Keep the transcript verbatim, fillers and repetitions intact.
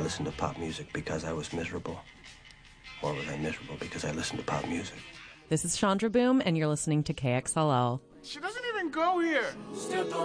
listened to pop music because I was miserable? Or was I miserable because I listened to pop music? This is Chandra Boom, and you're listening to K X L L. She doesn't even go here.